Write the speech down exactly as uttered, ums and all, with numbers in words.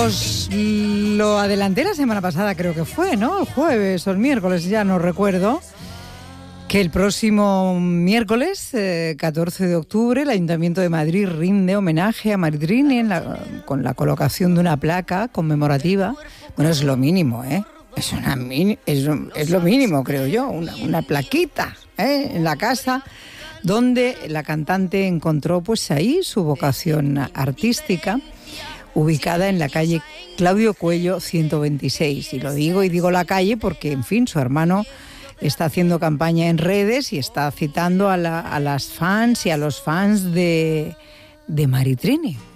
Os lo adelanté la semana pasada, creo que fue, ¿no? El jueves o el miércoles, ya no recuerdo, que el próximo miércoles, eh, catorce de octubre, el Ayuntamiento de Madrid rinde homenaje a Maritrini en la, con la colocación de una placa conmemorativa. Bueno, es lo mínimo, ¿eh? Es, una mini, es, es lo mínimo, creo yo, una, una plaquita, ¿eh? En la casa donde la cantante encontró, pues ahí, su vocación artística, ubicada en la calle Claudio Cuello ciento veintiséis. Y lo digo y digo la calle porque, en fin, su hermano está haciendo campaña en redes y está citando a, la, a las fans y a los fans de, de Maritrini.